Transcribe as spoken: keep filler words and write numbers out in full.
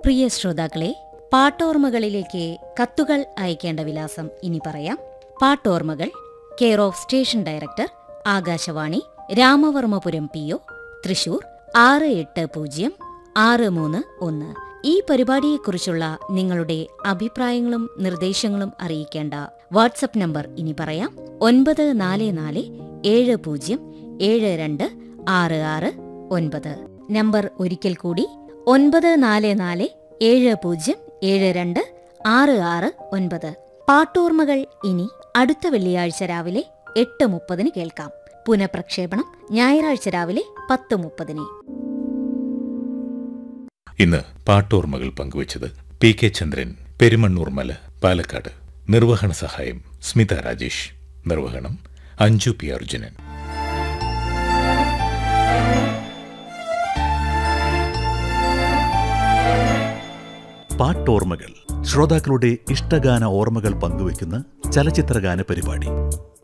പ്രിയ ശ്രോതാക്കളെ, പാട്ടോർമ്മകളിലേക്ക് കത്തുകൾ അയക്കേണ്ട വിലാസം ഇനി പറയാം. പാട്ടോർമ്മകൾ, care of station director, Akashvani, Ramavarmapuram P O, Thrissur ആറ് എട്ട് പൂജ്യം ആറ് മൂന്ന് ഒന്ന്. ഈ പരിപാടിയെക്കുറിച്ചുള്ള നിങ്ങളുടെ അഭിപ്രായങ്ങളും നിർദ്ദേശങ്ങളും അറിയിക്കേണ്ട വാട്സപ്പ് നമ്പർ ഇനി പറയാം. ഒൻപത് നാല് നാല് ഏഴ് പൂജ്യം ഏഴ് രണ്ട് ആറ് ആറ് ഒൻപത്. നമ്പർ ഒരിക്കൽ കൂടി, ഒൻപത് നാല് നാല് ഏഴ് പൂജ്യം ഏഴ് രണ്ട് ആറ് ആറ് ഒൻപത്. പാട്ടോർമ്മകൾ ഇനി അടുത്ത വെള്ളിയാഴ്ച രാവിലെ എട്ട് മുപ്പതിന് കേൾക്കാം. പുനഃപ്രക്ഷേപണം ഞായറാഴ്ച രാവിലെ പത്ത് മുപ്പതിന്. ഇന്ന് പാട്ടോർമ്മകൾ പങ്കുവച്ചത് പി കെ ചന്ദ്രൻ, പെരുമണ്ണൂർ മല, പാലക്കാട്. നിർവഹണ സഹായം സ്മിത രാജേഷ്. നിർവഹണം അഞ്ജു പി അർജുനൻ. പാട്ടോർമ്മകൾ, ശ്രോതാക്കളുടെ ഇഷ്ടഗാന ഓർമ്മകൾ പങ്കുവയ്ക്കുന്ന ചലച്ചിത്രഗാന പരിപാടി.